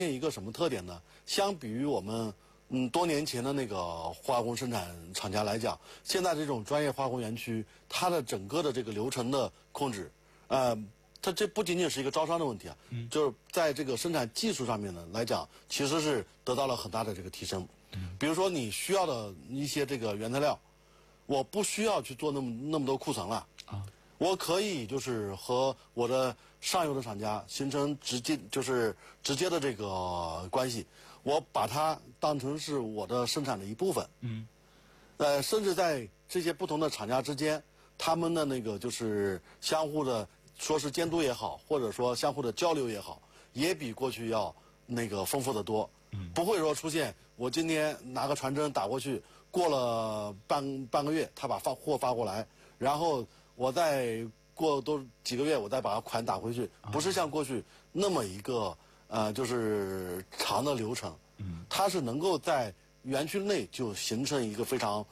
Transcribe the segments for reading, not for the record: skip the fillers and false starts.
一个什么特点呢？相比于我们多年前的那个化工生产厂家来讲，现在这种专业化工园区，它的整个的这个流程的控制，它这不仅仅是一个招商的问题啊，就是在这个生产技术上面呢来讲，其实是得到了很大的这个提升。比如说你需要的一些这个原材料，我不需要去做那么多库存了啊，我可以就是和我的上游的厂家形成直接的这个关系，我把它当成是我的生产的一部分。甚至在这些不同的厂家之间，他们的那个就是相互的说是监督也好，或者说相互的交流也好，也比过去要那个丰富得多。不会说出现我今天拿个传真打过去，过了半个月他把货发过来，然后我再过多几个月我再把款打回去，不是像过去那么一个就是长的流程。它是能够在园区内就形成一个非常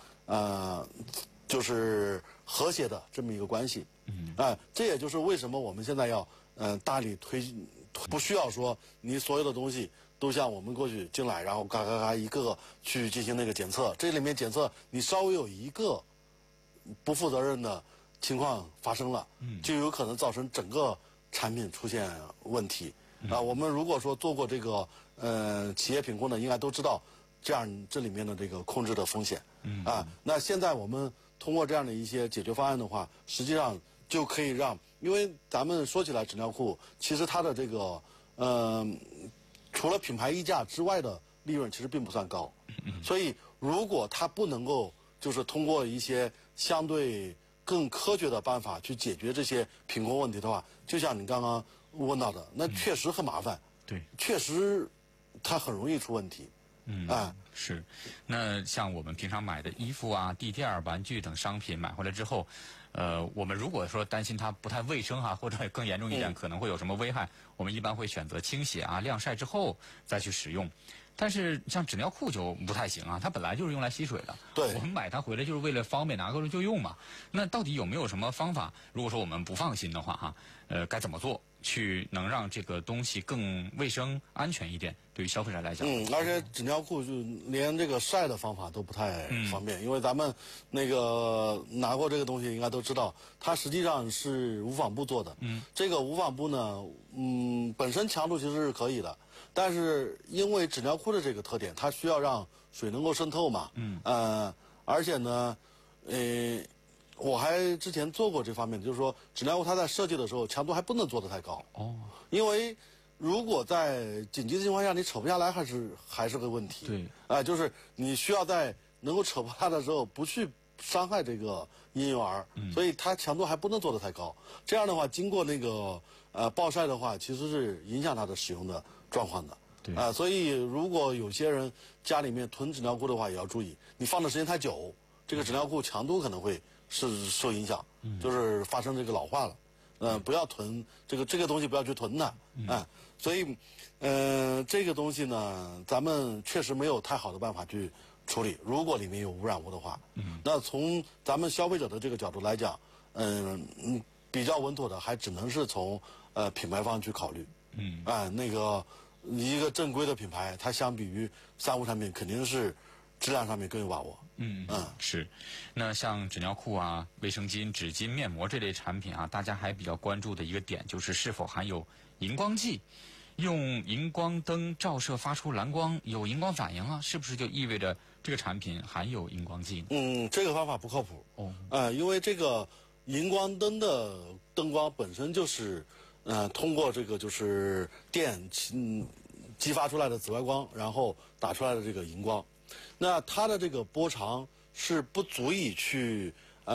就是和谐的这么一个关系。这也就是为什么我们现在要大力推，不需要说你所有的东西都像我们过去进来，然后嘎嘎嘎一个个去进行那个检测。这里面检测你稍微有一个不负责任的情况发生了，就有可能造成整个产品出现问题。我们如果说做过这个企业品控的，应该都知道这里面的这个控制的风险。那现在我们通过这样的一些解决方案的话，实际上就可以让，因为咱们说起来纸尿裤，其实它的这个除了品牌溢价之外的利润其实并不算高。所以如果它不能够就是通过一些相对更科学的办法去解决这些品控问题的话，就像你刚刚问到的，那确实很麻烦。 对， 确实它很容易出问题。 是。那像我们平常买的衣服啊、地垫、玩具等商品买回来之后，我们如果说担心它不太卫生或者更严重一点可能会有什么危害，我们一般会选择清洗晾晒之后再去使用。但是像纸尿裤就不太行它本来就是用来吸水的。 对， 我们买它回来就是为了方便拿过来就用嘛。那到底有没有什么方法？如果说我们不放心的话该怎么做去能让这个东西更卫生安全一点？对于消费者来讲， 而且纸尿裤就连这个晒的方法都不太方便，因为咱们那个拿过这个东西应该都知道，它实际上是无纺布做的。这个无纺布呢，本身强度其实是可以的，但是因为纸尿裤的这个特点，它需要让水能够渗透嘛。而且呢，我还之前做过这方面的，就是说纸尿裤它在设计的时候强度还不能做得太高。因为如果在紧急的情况下你扯不下来，还是个问题。 对， 就是你需要在能够扯不下的时候不去伤害这个婴幼儿，所以它强度还不能做得太高。这样的话，经过那个暴晒的话，其实是影响它的使用的状况的。 对， 所以如果有些人家里面囤纸尿裤的话，也要注意，你放的时间太久，这个纸尿裤强度可能会是受影响，就是发生这个老化了。不要囤这个东西，不要去囤它。所以这个东西呢，咱们确实没有太好的办法去处理。如果里面有污染物的话，那从咱们消费者的这个角度来讲，比较稳妥的还只能是从品牌方去考虑。那个一个正规的品牌，它相比于三无产品，肯定是质量上面更有把握。 是。那像纸尿裤卫生巾、纸巾、面膜这类产品大家还比较关注的一个点就是是否含有荧光剂。用荧光灯照射发出蓝光，有荧光反应是不是就意味着这个产品含有荧光剂？ 这个方法不靠谱。因为这个荧光灯的灯光本身就是通过这个就是电激发出来的紫外光，然后打出来的这个荧光。那它的这个波长是不足以去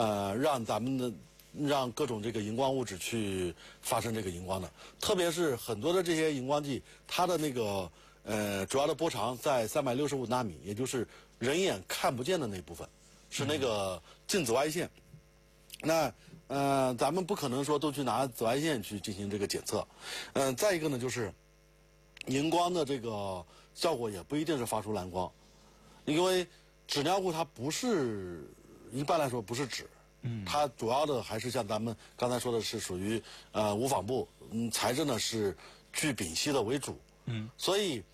让各种这个荧光物质去发生这个荧光的，特别是很多的这些荧光剂，它的那个主要的波长在365纳米，也就是人眼看不见的那部分，是那个近紫外线。那咱们不可能说都去拿紫外线去进行这个检测。再一个呢，就是荧光的这个效果也不一定是发出蓝光。因为纸尿裤它不是，一般来说不是纸，它主要的还是像咱们刚才说的是属于无纺布，材质呢是聚丙烯的为主。 嗯， 所以